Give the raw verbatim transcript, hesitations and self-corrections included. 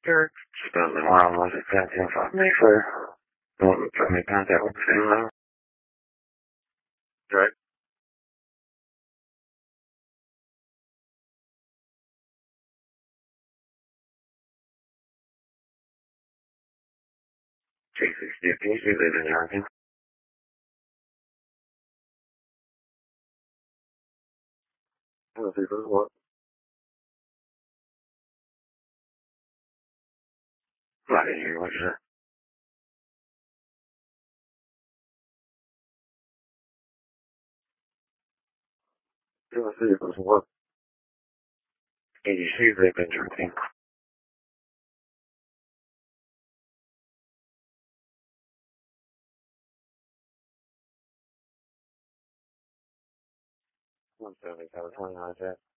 Sure. Spent a while was it that info me for wanting to put me in contact with the family. Right. Jesus, you can you live in Jargon? Well, this is what? I didn't hear what you said. Well, this is what? Can you see they've been drinking? I'm sorry, I was hung on that.